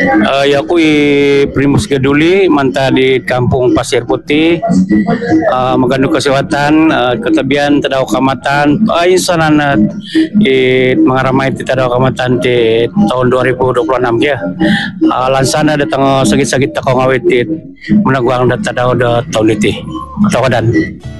Ya aku Primus Geduli manta di Kampung Pasir Putih, mengandung kesehatan ketabian tadau kamatan insanan mengaramai ti tadau kamatan di tahun 2026 ya. Lansana datang sakit-sakit takau ngawit menangguang tadau tahun itu. Tawadan.